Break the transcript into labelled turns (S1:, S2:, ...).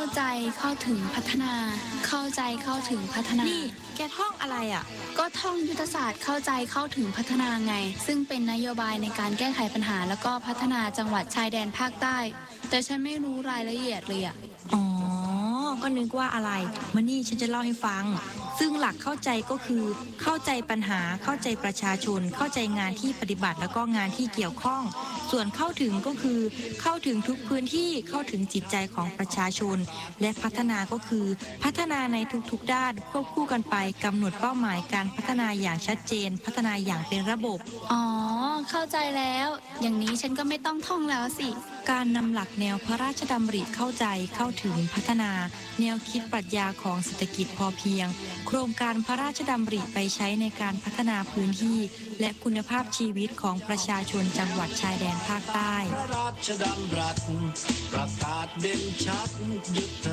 S1: ใจเข้าถึงพัฒนา เข้าใจเข้าถึงพัฒนา
S2: นี่แกท่องอะไรอ่ะ
S1: ก็ท่องยุทธศาสตร์เข้าใจเข้าถึงพัฒนาไงซึ่งเป็นนโยบายในการแก้ไขปัญหาแล้วก็พัฒนาจังหวัดชายแดนภาคใต้แต่ฉันไม่รู้รายละเอียดเลยอ่ะ
S2: อ๋อก็นึกว่าอะไรมานี่ฉันจะเล่าให้ฟังซึ่งหลักเข้าใจก็คือเข้าใจปัญหาเข้าใจประชาชนเข้าใจงานที่ปฏิบัติแล้วก็งานที่เกี่ยวข้องส่วนเข้าถึงก็คือเข้าถึงทุกพื้นที่เข้าถึงจิตใจของประชาชนและพัฒนาก็คือพัฒนาในทุกๆด้านควบคู่กันไปกำหนดเป้าหมายการพัฒนาอย่างชัดเจนพัฒนาอย่างเป็นระบบ
S1: อ๋อเข้าใจแล้วอย่างนี้ฉันก็ไม่ต้องท่องแล้วสิ
S2: การนำหลักแนวพระราชดำริเข้าใจเข้าถึงพัฒนาแนวคิดปรัชญาของเศรษฐกิจพอเพียงโครงการพระราชดำริไปใช้ในการพัฒนาพื้นที่และคุณภาพชีวิตของประชาชนจังหวัดชายแดนภาคใต้
S3: พระราชดำรัสประกาศเด่นชัดยุทธ